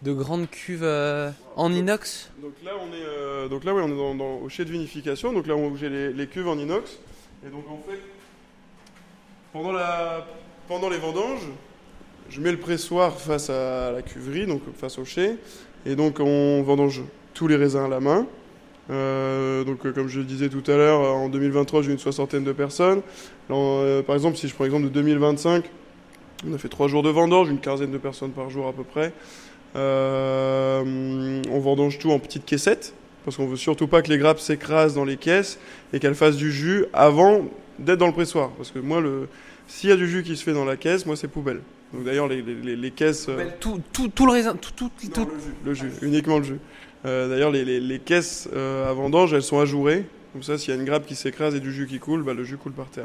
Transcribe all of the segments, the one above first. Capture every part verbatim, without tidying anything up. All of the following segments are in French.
de grandes cuves euh, en inox. Donc là, on est, euh, donc là, oui, on est dans, dans, au chai de vinification. Donc là, on, j'ai les, les cuves en inox. Et donc en fait, pendant, la, pendant les vendanges, je mets le pressoir face à la cuverie, donc face au chai. Et donc on vendange tous les raisins à la main. Euh, donc euh, comme je le disais tout à l'heure, en deux mille vingt-trois, j'ai eu une soixantaine de personnes. Alors, euh, par exemple, si je prends l'exemple de deux mille vingt-cinq, on a fait trois jours de vendange, une quinzaine de personnes par jour à peu près. Euh, on vendange tout en petites caissettes, parce qu'on veut surtout pas que les grappes s'écrasent dans les caisses et qu'elles fassent du jus avant d'être dans le pressoir. Parce que moi, le... s'il y a du jus qui se fait dans la caisse, moi c'est poubelle. Donc d'ailleurs, les, les, les caisses... Euh... Tout, tout, tout le raisin, tout, tout, non, tout... le jus, le jus, uniquement le jus. Euh, d'ailleurs, les, les, les caisses euh, à vendange, elles sont ajourées. Comme ça, s'il y a une grappe qui s'écrase et du jus qui coule, bah, le jus coule par terre.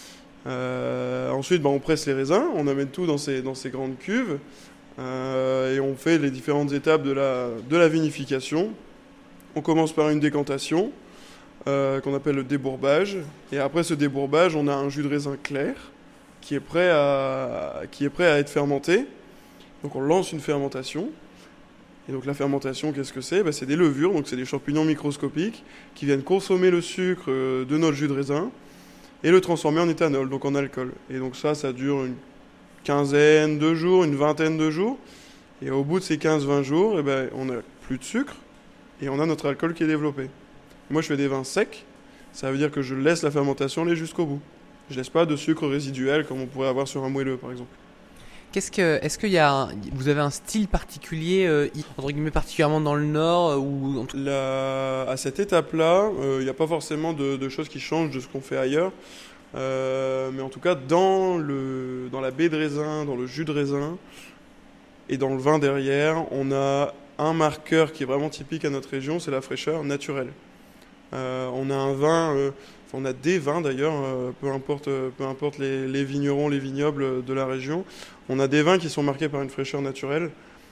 Euh, ensuite, bah, on presse les raisins, on amène tout dans ces, dans ces grandes cuves euh, et on fait les différentes étapes de la, de la vinification. On commence par une décantation euh, qu'on appelle le débourbage. Et après ce débourbage, on a un jus de raisin clair qui est prêt à, qui est prêt à être fermenté. Donc on lance une fermentation. Et donc la fermentation, qu'est-ce que c'est ? Ben, c'est des levures, donc c'est des champignons microscopiques qui viennent consommer le sucre de notre jus de raisin et le transformer en éthanol, donc en alcool. Et donc ça, ça dure une quinzaine de jours, une vingtaine de jours. Et au bout de ces quinze vingt jours, eh ben, on n'a plus de sucre et on a notre alcool qui est développé. Moi, je fais des vins secs. Ça veut dire que je laisse la fermentation aller jusqu'au bout. Je laisse pas de sucre résiduel comme on pourrait avoir sur un moelleux, par exemple. Qu'est-ce que, est-ce qu'il y a, un, vous avez un style particulier, euh, entre guillemets particulièrement dans le Nord euh, ou en... La, à cette étape-là, il euh, n'y a pas forcément de, de choses qui changent de ce qu'on fait ailleurs. Euh, mais en tout cas, dans, le, dans la baie de raisin, dans le jus de raisin et dans le vin derrière, on a un marqueur qui est vraiment typique à notre région, c'est la fraîcheur naturelle. Euh, on a un vin, euh, on a des vins d'ailleurs, euh, peu importe, peu importe les, les vignerons, les vignobles de la région, on a des vins qui sont marqués par une fraîcheur naturelle,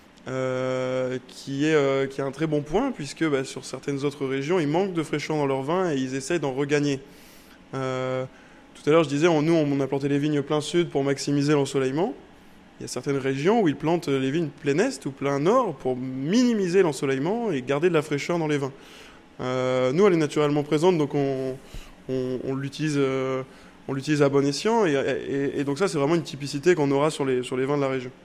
euh, qui, est, euh, qui est un très bon point, puisque bah, sur certaines autres régions, ils manquent de fraîcheur dans leurs vins et ils essayent d'en regagner. Euh, tout à l'heure, je disais, on, nous, on a planté les vignes plein sud pour maximiser l'ensoleillement. Il y a certaines régions où ils plantent les vignes plein est ou plein nord pour minimiser l'ensoleillement et garder de la fraîcheur dans les vins. Euh, nous, elle est naturellement présente, donc on, on, on, l'utilise, euh, on l'utilise à bon escient. Et, et, et donc ça, c'est vraiment une typicité qu'on aura sur les, sur les vins de la région.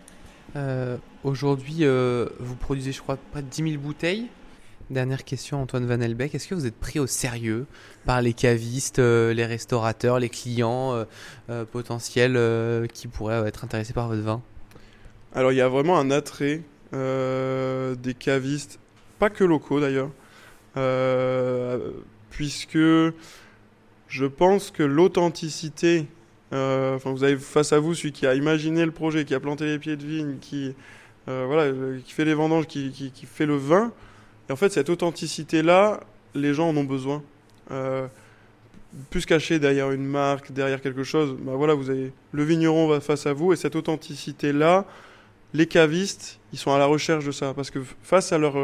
Euh, aujourd'hui, euh, vous produisez, je crois, près de dix mille bouteilles. Dernière question, Antoine Van Elbeck. Est-ce que vous êtes pris au sérieux par les cavistes, euh, les restaurateurs, les clients euh, euh, potentiels euh, qui pourraient être intéressés par votre vin ? Alors, il y a vraiment un attrait euh, des cavistes, pas que locaux d'ailleurs, euh, puisque je pense que l'authenticité, euh, enfin, vous avez face à vous celui qui a imaginé le projet, qui a planté les pieds de vigne, qui, euh, voilà, qui fait les vendanges, qui, qui, qui fait le vin. Et en fait, cette authenticité-là, les gens en ont besoin. Euh, plus caché derrière une marque, derrière quelque chose, bah voilà, vous avez le vigneron va face à vous, et cette authenticité-là, les cavistes, ils sont à la recherche de ça, parce que face à leur